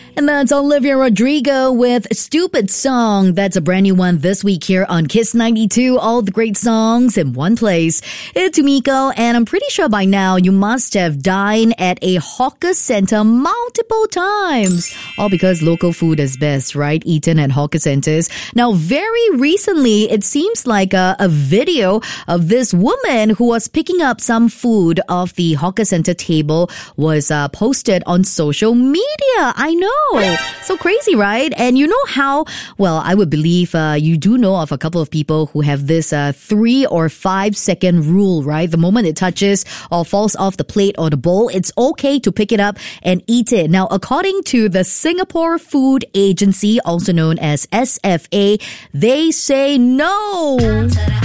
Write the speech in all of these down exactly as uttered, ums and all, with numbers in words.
And that's Olivia Rodrigo with Stupid Song. That's a brand new one this week here on Kiss ninety-two. All the great songs in one place. It's Umiko, and I'm pretty sure by now you must have dined at a hawker center multiple times. All because local food is best, right? Eaten at hawker centers. Now, very recently, it seems like a, a video of this woman who was picking up some food off the hawker center table was uh, posted on social media. I know. So crazy, right? And you know how, well, I would believe uh, you do know of a couple of people who have this uh, three or five second rule, right? The moment it touches or falls off the plate or the bowl, it's okay to pick it up and eat it. Now, according to the Singapore Food Agency, also known as S F A, they say no.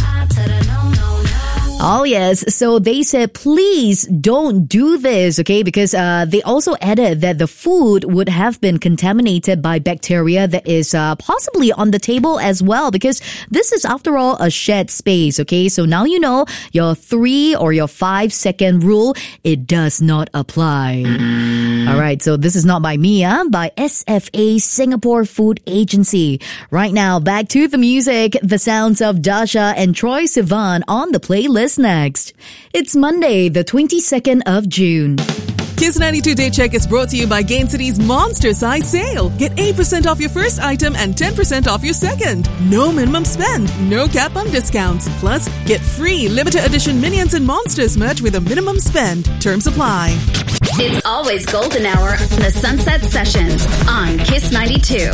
Oh, yes. So they said, please don't do this, okay? Because uh, they also added that the food would have been contaminated by bacteria that is uh, possibly on the table as well, because this is, after all, a shared space, okay? So now you know your three or your five second rule, it does not apply. All right. So this is not by me, huh? By S F A, Singapore Food Agency. Right now, back to the music. The sounds of Dasha and Troye Sivan on the playlist next. It's Monday, the twenty-second of June. Kiss ninety-two Day Check is brought to you by Gain City's Monster Size Sale. Get eight percent off your first item and ten percent off your second. No minimum spend, no cap on discounts. Plus, get free limited edition Minions and Monsters merch with a minimum spend. Terms apply. It's always golden hour on the Sunset Sessions on Kiss ninety-two.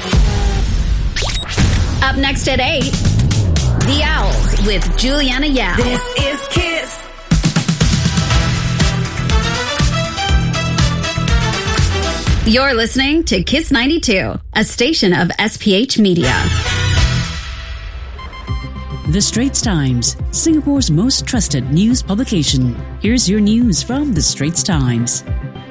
Up next at eight, The Owls with Juliana Yao. This is Kiss. You're listening to Kiss ninety-two, a station of S P H Media. The Straits Times, Singapore's most trusted news publication. Here's your news from The Straits Times.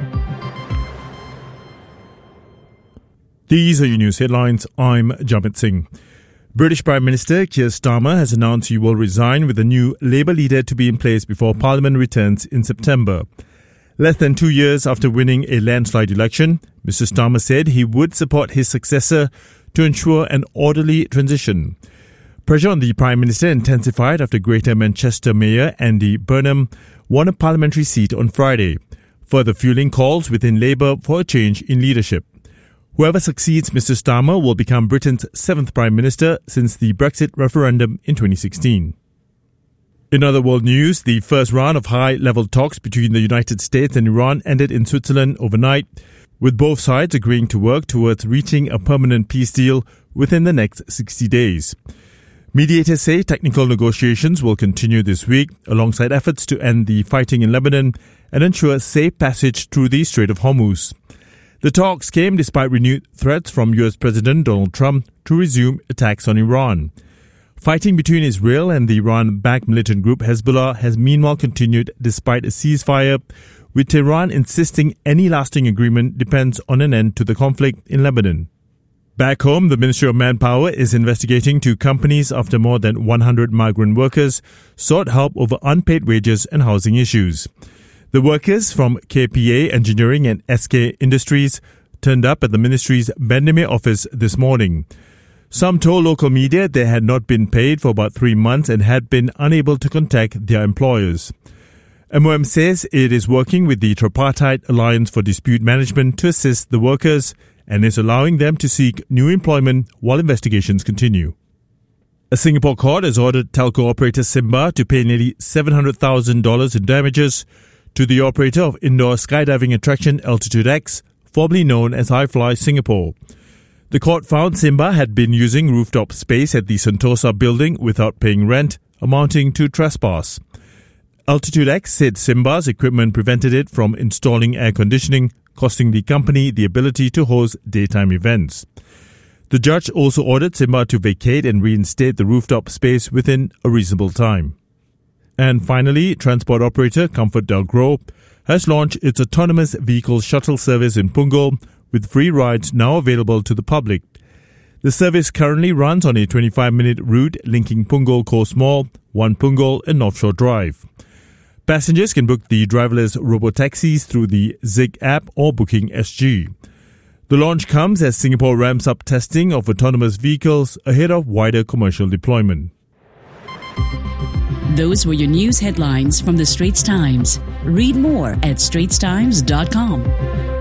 These are your news headlines. I'm Jamit Singh. British Prime Minister Keir Starmer has announced he will resign with a new Labour leader to be in place before Parliament returns in September. Less than two years after winning a landslide election, Mister Starmer said he would support his successor to ensure an orderly transition. Pressure on the Prime Minister intensified after Greater Manchester Mayor Andy Burnham won a parliamentary seat on Friday, further fueling calls within Labour for a change in leadership. Whoever succeeds Mister Starmer will become Britain's seventh Prime Minister since the Brexit referendum in twenty sixteen. In other world news, the first round of high-level talks between the United States and Iran ended in Switzerland overnight, with both sides agreeing to work towards reaching a permanent peace deal within the next sixty days. Mediators say technical negotiations will continue this week, alongside efforts to end the fighting in Lebanon and ensure safe passage through the Strait of Hormuz. The talks came despite renewed threats from U S President Donald Trump to resume attacks on Iran. Fighting between Israel and the Iran-backed militant group Hezbollah has meanwhile continued despite a ceasefire, with Tehran insisting any lasting agreement depends on an end to the conflict in Lebanon. Back home, the Ministry of Manpower is investigating two companies after more than one hundred migrant workers sought help over unpaid wages and housing issues. The workers from K P A Engineering and S K Industries turned up at the ministry's Bendemeer office this morning. Some told local media they had not been paid for about three months and had been unable to contact their employers. M O M says it is working with the Tripartite Alliance for Dispute Management to assist the workers and is allowing them to seek new employment while investigations continue. A Singapore court has ordered telco operator Simba to pay nearly seven hundred thousand dollars in damages to the operator of indoor skydiving attraction Altitude X, formerly known as Highfly Singapore. The court found Simba had been using rooftop space at the Sentosa building without paying rent, amounting to trespass. Altitude X said Simba's equipment prevented it from installing air conditioning, costing the company the ability to host daytime events. The judge also ordered Simba to vacate and reinstate the rooftop space within a reasonable time. And finally, transport operator ComfortDelGro has launched its autonomous vehicle shuttle service in Punggol, with free rides now available to the public. The service currently runs on a twenty-five minute route linking Punggol Coast Mall, One Punggol and North Shore Drive. Passengers can book the driverless robotaxis through the Zig app or Booking S G. The launch comes as Singapore ramps up testing of autonomous vehicles ahead of wider commercial deployment. Those were your news headlines from the Straits Times. Read more at straits times dot com.